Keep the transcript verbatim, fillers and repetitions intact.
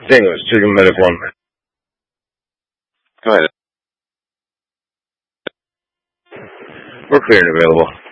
Saint Louis, Chicken Medic one. Go ahead. We're clear and available.